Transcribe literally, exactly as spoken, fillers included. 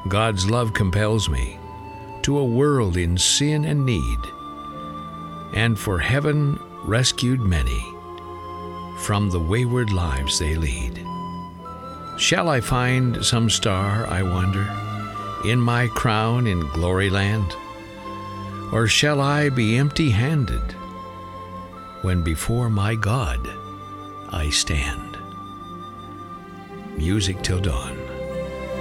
God's love compels me to a world in sin and need, and for heaven rescued many from the wayward lives they lead. Shall I find some star, I wonder, in my crown in glory land? Or shall I be empty-handed when before my God I stand? Music till dawn.